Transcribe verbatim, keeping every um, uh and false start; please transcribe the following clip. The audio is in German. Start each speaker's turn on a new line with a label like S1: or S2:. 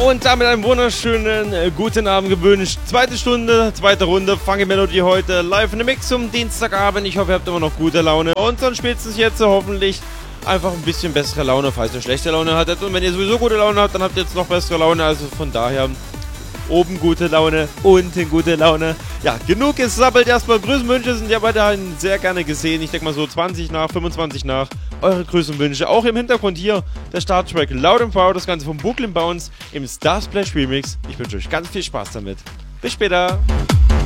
S1: und damit einen wunderschönen äh, guten Abend gewünscht. Zweite Stunde, zweite Runde, Funky Melody heute live in dem Mix zum Dienstagabend. Ich hoffe, ihr habt immer noch gute Laune und dann spätestens jetzt äh, hoffentlich einfach ein bisschen bessere Laune, falls ihr schlechte Laune hattet. Und wenn ihr sowieso gute Laune habt, dann habt ihr jetzt noch bessere Laune. Also von daher oben gute Laune, unten gute Laune. Ja, genug gesabbelt. Erstmal Grüßenwünsche sind ja weiterhin sehr gerne gesehen. Ich denke mal so zwanzig nach, fünfundzwanzig nach. Eure Grüßenwünsche. Auch im Hintergrund hier der Starttrack Loud and Proud. Das Ganze vom Brooklyn Bounce im Starsplash Remix. Ich wünsche euch ganz viel Spaß damit. Bis später.